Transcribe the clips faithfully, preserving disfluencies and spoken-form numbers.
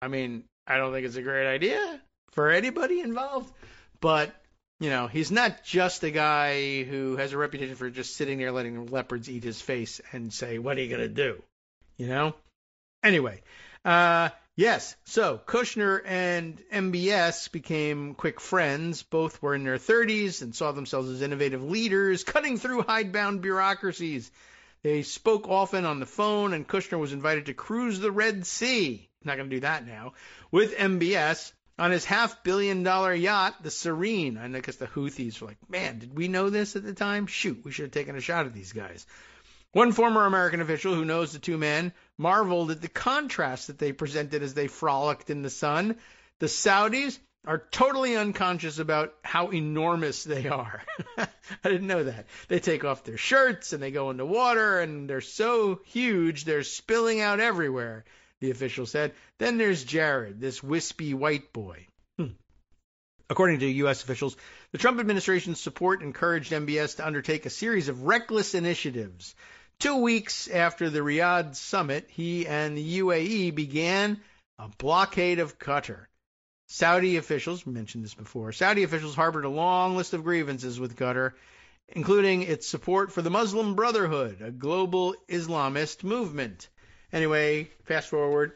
I mean, I don't think it's a great idea for anybody involved, but you know, he's not just a guy who has a reputation for just sitting there letting leopards eat his face and say, "What are you gonna do?" You know. Anyway, uh, yes. So Kushner and M B S became quick friends. Both were in their thirties and saw themselves as innovative leaders, cutting through hidebound bureaucracies. They spoke often on the phone, and Kushner was invited to cruise the Red Sea. Not going to do that now. With M B S on his half-billion dollar yacht, the Serene. I guess the Houthis were like, man, did we know this at the time? Shoot, we should have taken a shot at these guys. One former American official who knows the two men marveled at the contrast that they presented as they frolicked in the sun. The Saudis are totally unconscious about how enormous they are. I didn't know that. They take off their shirts and they go in the water and they're so huge they're spilling out everywhere, the official said. Then there's Jared, this wispy white boy. Hmm. According to U S officials, the Trump administration's support encouraged M B S to undertake a series of reckless initiatives. Two weeks after the Riyadh summit, he and the U A E began a blockade of Qatar. Saudi officials, mentioned this before, Saudi officials harbored a long list of grievances with Qatar, including its support for the Muslim Brotherhood, a global Islamist movement. Anyway, fast forward,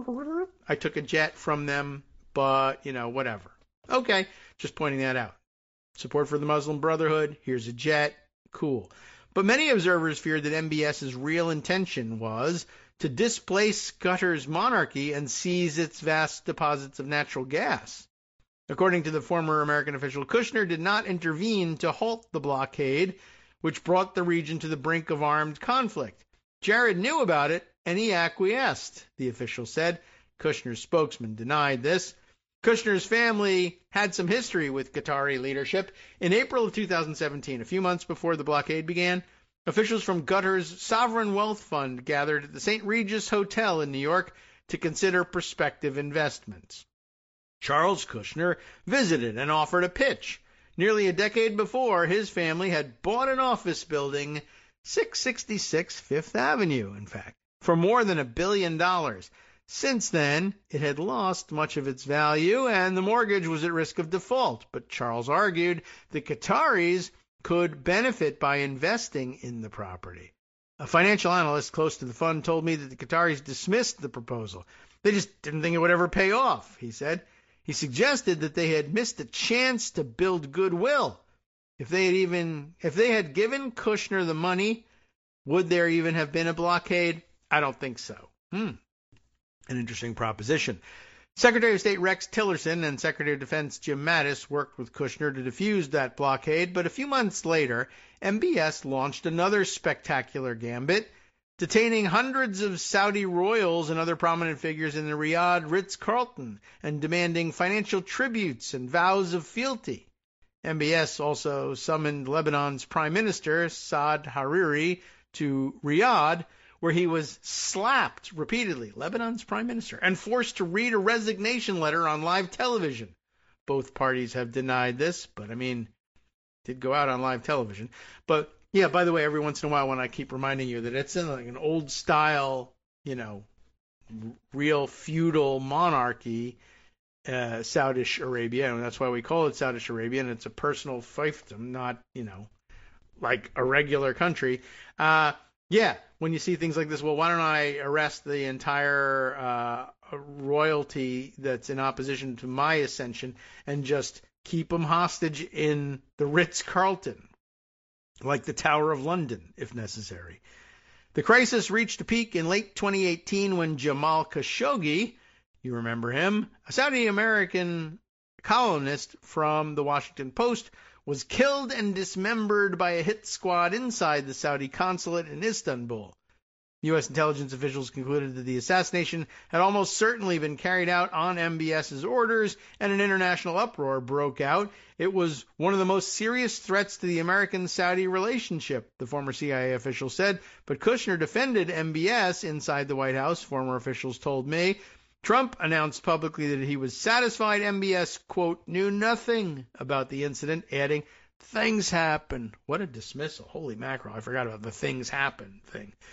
I took a jet from them, but, you know, whatever. Okay, just pointing that out. Support for the Muslim Brotherhood, here's a jet, cool. But many observers feared that MBS's real intention was to displace Qatar's monarchy and seize its vast deposits of natural gas. According to the former American official, Kushner did not intervene to halt the blockade, which brought the region to the brink of armed conflict. Jared knew about it, and he acquiesced, the official said. Kushner's spokesman denied this. Kushner's family had some history with Qatari leadership. In April of two thousand seventeen, a few months before the blockade began, officials from Qatar's Sovereign Wealth Fund gathered at the Saint Regis Hotel in New York to consider prospective investments. Charles Kushner visited and offered a pitch. Nearly a decade before, his family had bought an office building, six sixty-six Fifth Avenue, in fact, for more than a billion dollars. Since then, it had lost much of its value, and the mortgage was at risk of default. But Charles argued the Qataris could benefit by investing in the property. A financial analyst close to the fund told me that the Qataris dismissed the proposal. They just didn't think it would ever pay off, he said. He suggested that they had missed a chance to build goodwill. If they had even, if they had given Kushner the money, would there even have been a blockade? I don't think so. Hmm. An interesting proposition. Secretary of State Rex Tillerson and Secretary of Defense Jim Mattis worked with Kushner to defuse that blockade, but a few months later, M B S launched another spectacular gambit, detaining hundreds of Saudi royals and other prominent figures in the Riyadh Ritz-Carlton and demanding financial tributes and vows of fealty. M B S also summoned Lebanon's Prime Minister, Saad Hariri, to Riyadh, where he was slapped repeatedly, Lebanon's prime minister, and forced to read a resignation letter on live television. Both parties have denied this, but I mean, did go out on live television. But yeah, by the way, every once in a while when I keep reminding you that it's in like an old style, you know, real feudal monarchy, uh, Saudi Arabia, and that's why we call it Saudi Arabia, and it's a personal fiefdom, not, you know, like a regular country. Uh, Yeah, when you see things like this, well, why don't I arrest the entire uh, royalty that's in opposition to my ascension and just keep them hostage in the Ritz-Carlton, like the Tower of London, if necessary. The crisis reached a peak in late twenty eighteen when Jamal Khashoggi, you remember him, a Saudi-American columnist from the Washington Post, was killed and dismembered by a hit squad inside the Saudi consulate in Istanbul. U S intelligence officials concluded that the assassination had almost certainly been carried out on MBS's orders, and an international uproar broke out. It was one of the most serious threats to the American-Saudi relationship, the former C I A official said, but Kushner defended M B S inside the White House, former officials told me. Trump announced publicly that he was satisfied M B S, quote, knew nothing about the incident, adding, things happen. What a dismissal. Holy mackerel. I forgot about the things happen thing.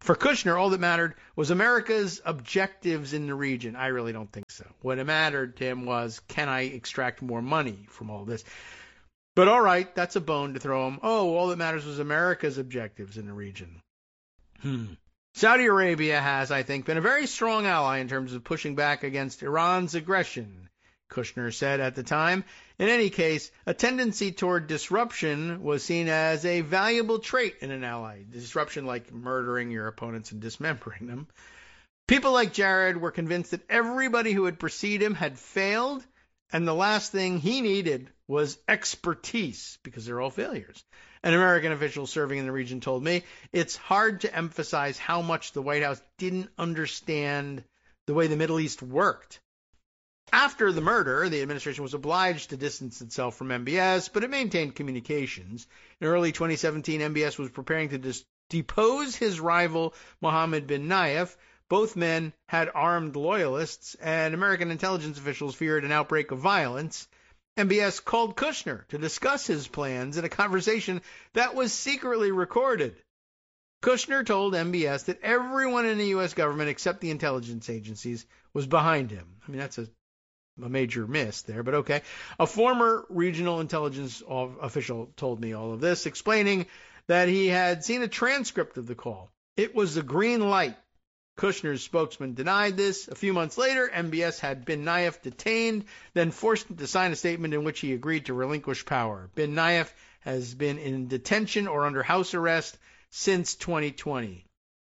For Kushner, all that mattered was America's objectives in the region. I really don't think so. What mattered to him was, can I extract more money from all this? But all right, that's a bone to throw him. Oh, all that matters was America's objectives in the region. Hmm. Saudi Arabia has, I think, been a very strong ally in terms of pushing back against Iran's aggression, Kushner said at the time. In any case, a tendency toward disruption was seen as a valuable trait in an ally. Disruption like murdering your opponents and dismembering them. People like Jared were convinced that everybody who had preceded him had failed, and the last thing he needed was expertise, because they're all failures. An American official serving in the region told me, it's hard to emphasize how much the White House didn't understand the way the Middle East worked. After the murder, the administration was obliged to distance itself from M B S, but it maintained communications. In early twenty seventeen, M B S was preparing to dis- depose his rival, Mohammed bin Nayef. Both men had armed loyalists, and American intelligence officials feared an outbreak of violence. M B S called Kushner to discuss his plans in a conversation that was secretly recorded. Kushner told M B S that everyone in the U S government except the intelligence agencies was behind him. I mean, that's a A major miss there, but okay. A former regional intelligence official told me all of this, explaining that he had seen a transcript of the call. It was a green light. Kushner's spokesman denied this. A few months later, M B S had bin Nayef detained, then forced him to sign a statement in which he agreed to relinquish power. Bin Nayef has been in detention or under house arrest since twenty twenty.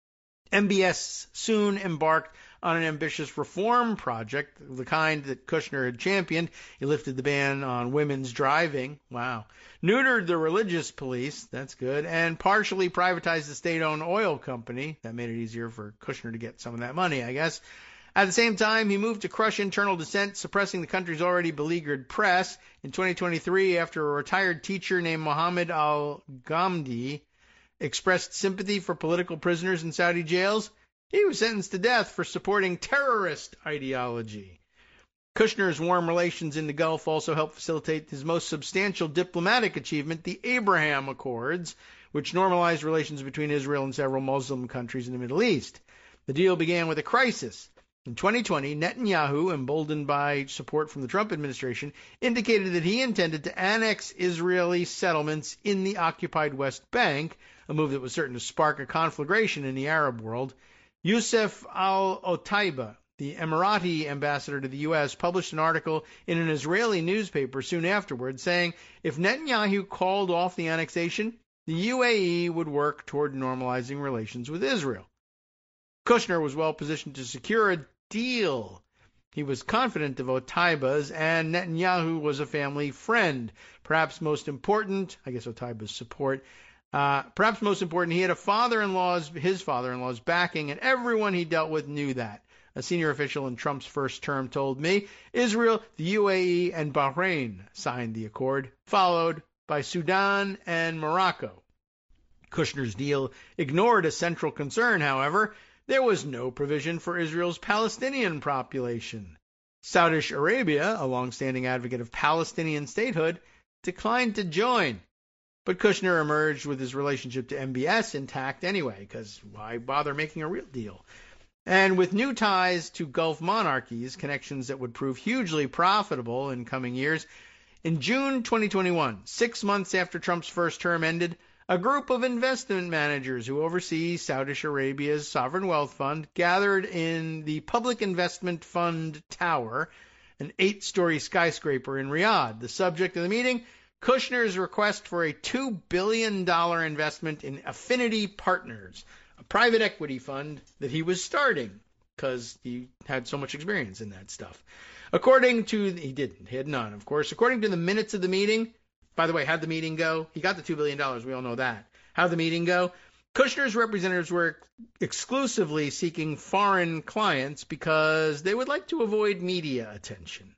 M B S soon embarked on an ambitious reform project, the kind that Kushner had championed. He lifted the ban on women's driving. Wow. Neutered the religious police. That's good. And partially privatized the state-owned oil company. That made it easier for Kushner to get some of that money, I guess. At the same time, he moved to crush internal dissent, suppressing the country's already beleaguered press. In twenty twenty-three, after a retired teacher named Mohammed al-Ghamdi expressed sympathy for political prisoners in Saudi jails, he was sentenced to death for supporting terrorist ideology. Kushner's warm relations in the Gulf also helped facilitate his most substantial diplomatic achievement, the Abraham Accords, which normalized relations between Israel and several Muslim countries in the Middle East. The deal began with a crisis. In twenty twenty, Netanyahu, emboldened by support from the Trump administration, indicated that he intended to annex Israeli settlements in the occupied West Bank, a move that was certain to spark a conflagration in the Arab world. Youssef al-Otaiba, the Emirati ambassador to the U S, published an article in an Israeli newspaper soon afterward saying if Netanyahu called off the annexation, the U A E would work toward normalizing relations with Israel. Kushner was well positioned to secure a deal. He was confident of Otaiba's, and Netanyahu was a family friend. Perhaps most important, I guess Otaiba's support, Uh, perhaps most important, he had a father-in-law's, his father-in-law's backing, and everyone he dealt with knew that. A senior official in Trump's first term told me Israel, the U A E, and Bahrain signed the accord, followed by Sudan and Morocco. Kushner's deal ignored a central concern, however. There was no provision for Israel's Palestinian population. Saudi Arabia, a long-standing advocate of Palestinian statehood, declined to join. But Kushner emerged with his relationship to M B S intact anyway, because why bother making a real deal? And with new ties to Gulf monarchies, connections that would prove hugely profitable in coming years, in June twenty twenty-one, six months after Trump's first term ended, a group of investment managers who oversee Saudi Arabia's sovereign wealth fund gathered in the Public Investment Fund Tower, an eight-story skyscraper in Riyadh. The subject of the meeting, Kushner's request for a two billion dollars investment in Affinity Partners, a private equity fund that he was starting because he had so much experience in that stuff. According to, he didn't, he had none, of course. According to the minutes of the meeting, by the way, how'd the meeting go? He got the two billion dollars, we all know that. How'd the meeting go? Kushner's representatives were exclusively seeking foreign clients because they would like to avoid media attention.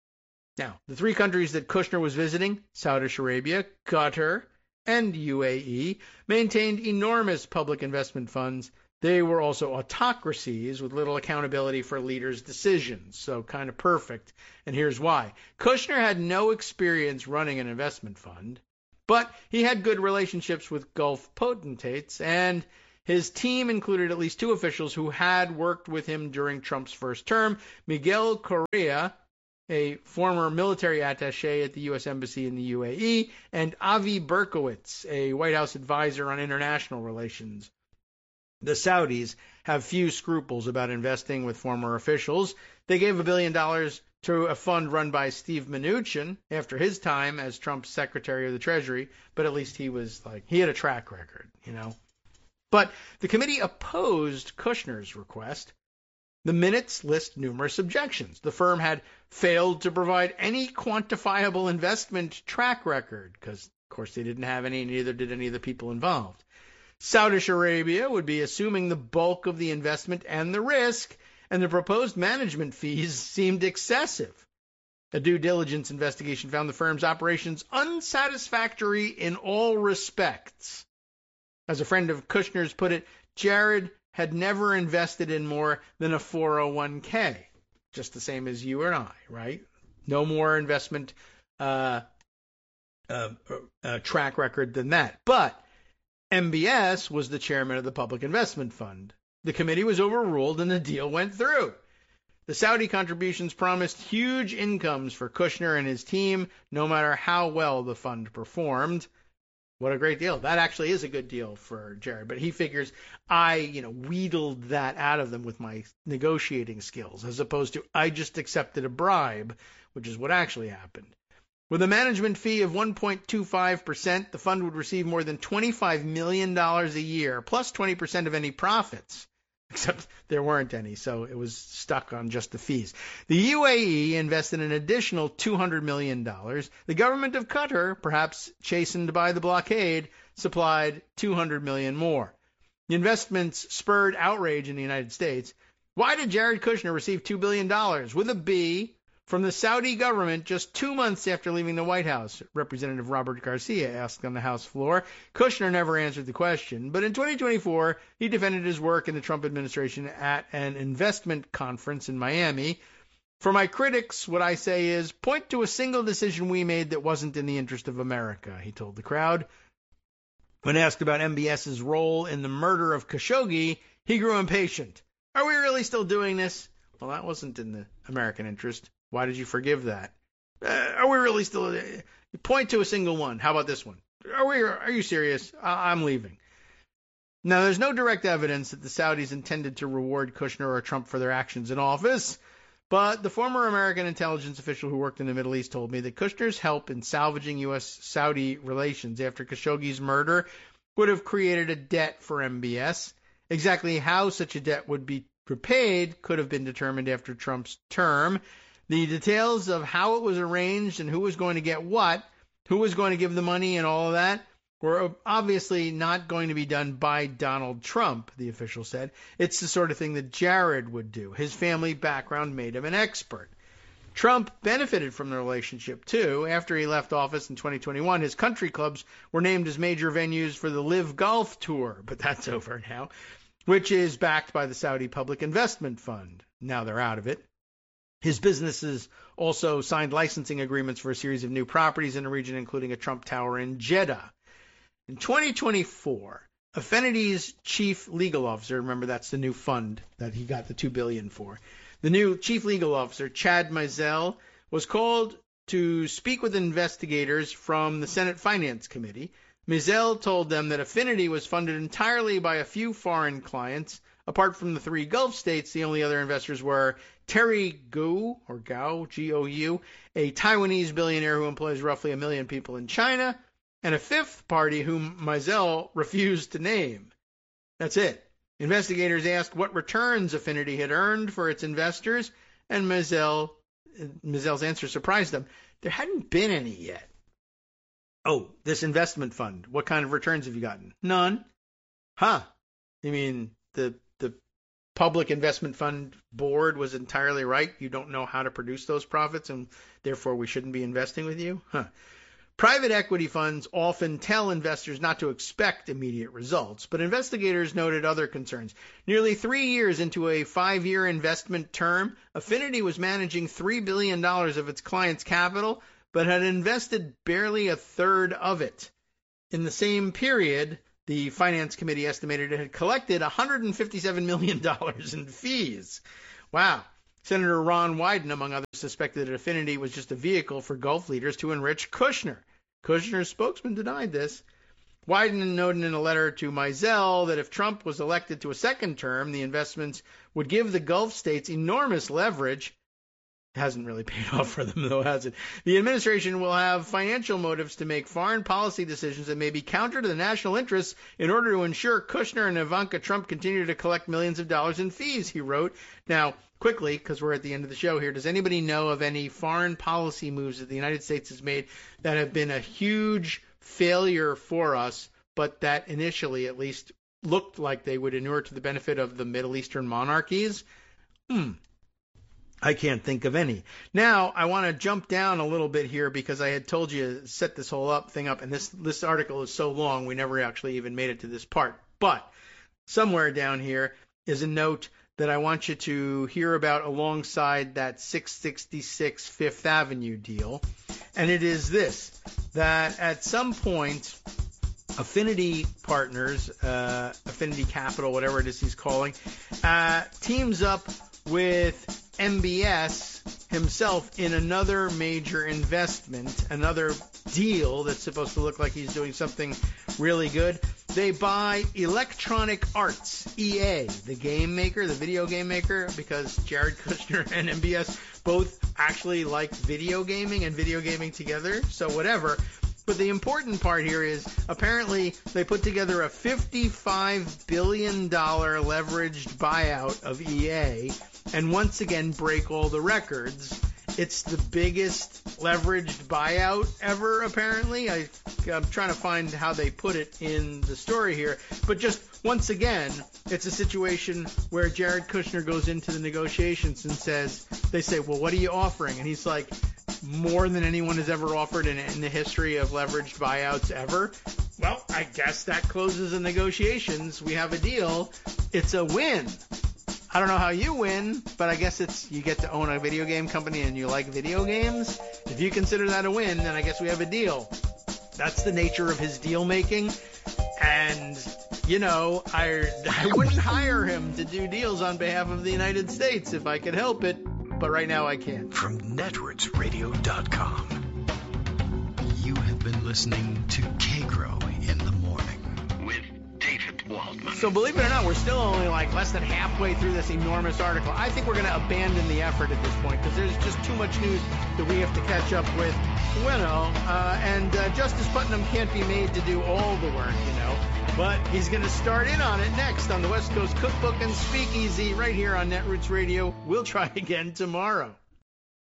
Now, the three countries that Kushner was visiting, Saudi Arabia, Qatar, and U A E, maintained enormous public investment funds. They were also autocracies with little accountability for leaders' decisions, so kind of perfect. And here's why. Kushner had no experience running an investment fund, but he had good relationships with Gulf potentates, and His team included at least two officials who had worked with him during Trump's first term: Miguel Correa, a former military attaché at the U S Embassy in the U A E, and Avi Berkowitz, a White House advisor on international relations. The Saudis have few scruples about investing with former officials. They gave a billion dollars to a fund run by Steve Mnuchin after his time as Trump's Secretary of the Treasury, but at least he was like, he had a track record, you know. But the committee opposed Kushner's request. The minutes list numerous objections. The firm had failed to provide any quantifiable investment track record, because, of course, they didn't have any, neither did any of the people involved. Saudi Arabia would be assuming the bulk of the investment and the risk, and the proposed management fees seemed excessive. A due diligence investigation found the firm's operations unsatisfactory in all respects. As a friend of Kushner's put it, Jared had never invested in more than a four oh one k, just the same as you and I, right? No more investment uh, uh, uh, track record than that. But M B S was the chairman of the Public Investment Fund. The committee was overruled and the deal went through. The Saudi contributions promised huge incomes for Kushner and his team, no matter how well the fund performed. What a great deal. That actually is a good deal for Jared. But he figures I, you know, wheedled that out of them with my negotiating skills, as opposed to I just accepted a bribe, which is what actually happened. With a management fee of one point two five percent, the fund would receive more than twenty-five million dollars a year, plus twenty percent of any profits. Except there weren't any, so it was stuck on just the fees. The U A E invested an additional two hundred million dollars. The government of Qatar, perhaps chastened by the blockade, supplied two hundred million dollars more. The investments spurred outrage in the United States. Why did Jared Kushner receive two billion dollars with a B from the Saudi government just two months after leaving the White House? Representative Robert Garcia asked on the House floor. Kushner never answered the question, but in twenty twenty-four, he defended his work in the Trump administration at an investment conference in Miami. For my critics, what I say is, point to a single decision we made that wasn't in the interest of America, he told the crowd. When asked about M B S's role in the murder of Khashoggi, he grew impatient. Are we really still doing this? Well, that wasn't in the American interest. Why did you forgive that? Uh, are we really still... Uh, point to a single one. How about this one? Are we? Are you serious? I, I'm leaving. Now, there's no direct evidence that the Saudis intended to reward Kushner or Trump for their actions in office, but the former American intelligence official who worked in the Middle East told me that Kushner's help in salvaging U S Saudi relations after Khashoggi's murder would have created a debt for M B S. Exactly how such a debt would be repaid could have been determined after Trump's term. The details of how it was arranged and who was going to get what, who was going to give the money and all of that, were obviously not going to be done by Donald Trump, the official said. It's the sort of thing that Jared would do. His family background made him an expert. Trump benefited from the relationship, too. After he left office in twenty twenty-one, his country clubs were named as major venues for the Live Golf Tour, but that's over now, which is backed by the Saudi Public Investment Fund. Now they're out of it. His businesses also signed licensing agreements for a series of new properties in the region, including a Trump Tower in Jeddah. In twenty twenty-four, Affinity's chief legal officer, remember that's the new fund that he got the two billion dollars for, the new chief legal officer, Chad Mizell, was called to speak with investigators from the Senate Finance Committee. Mizell told them that Affinity was funded entirely by a few foreign clients. Apart from the three Gulf states, the only other investors were Terry Gou, or Gao, G O U, a Taiwanese billionaire who employs roughly a million people in China, and a fifth party whom Mizell refused to name. That's it. Investigators asked what returns Affinity had earned for its investors, and Mizell, Mizell's answer surprised them. There hadn't been any yet. Oh, this investment fund, what kind of returns have you gotten? None. Huh. You mean the the Public Investment Fund board was entirely right? You don't know how to produce those profits, and therefore we shouldn't be investing with you? Huh. Private equity funds often tell investors not to expect immediate results, but investigators noted other concerns. Nearly three years into a five-year investment term, Affinity was managing three billion dollars of its clients' capital, but had invested barely a third of it. In the same period, The Finance Committee estimated it had collected one hundred fifty-seven million dollars in fees. Wow. Senator Ron Wyden, among others, suspected that Affinity was just a vehicle for Gulf leaders to enrich Kushner. Kushner's spokesman denied this. Wyden noted in a letter to Mizell that if Trump was elected to a second term, the investments would give the Gulf states enormous leverage. It hasn't really paid off for them, though, has it? The administration will have financial motives to make foreign policy decisions that may be counter to the national interests in order to ensure Kushner and Ivanka Trump continue to collect millions of dollars in fees, he wrote. Now, quickly, because we're at the end of the show here, does anybody know of any foreign policy moves that the United States has made that have been a huge failure for us, but that initially at least looked like they would inure to the benefit of the Middle Eastern monarchies? Hmm. I can't think of any. Now, I want to jump down a little bit here because I had told you to set this whole up thing up, and this, this article is so long we never actually even made it to this part. But somewhere down here is a note that I want you to hear about alongside that six sixty-six Fifth Avenue deal. And it is this, that at some point, Affinity Partners, uh, Affinity Capital, whatever it is he's calling, uh, teams up with M B S himself in another major investment, another deal that's supposed to look like he's doing something really good. They buy Electronic Arts, E A, the game maker, the video game maker, because Jared Kushner and M B S both actually like video gaming and video gaming together, so whatever. But the important part here is apparently they put together a fifty-five billion dollars leveraged buyout of E A and once again break all the records. It's the biggest leveraged buyout ever, apparently. I, I'm trying to find how they put it in the story here. But just once again, it's a situation where Jared Kushner goes into the negotiations and says, they say, well, what are you offering? And he's like, more than anyone has ever offered in, in the history of leveraged buyouts ever. Well, I guess that closes the negotiations. We have a deal. It's a win. I don't know how you win, but I guess it's you get to own a video game company and you like video games. If you consider that a win, then I guess we have a deal. That's the nature of his deal making. And, you know, I, I wouldn't hire him to do deals on behalf of the United States if I could help it. But right now I can't. From netroots radio dot com, you have been listening to K-Grow in the Morning with David Waldman. So believe it or not, we're still only like less than halfway through this enormous article. I think we're going to abandon the effort at this point because there's just too much news that we have to catch up with. Well, uh, and uh, Justice Putnam can't be made to do all the work, you know. But he's going to start in on it next on the West Coast Cookbook and Speakeasy right here on Netroots Radio. We'll try again tomorrow.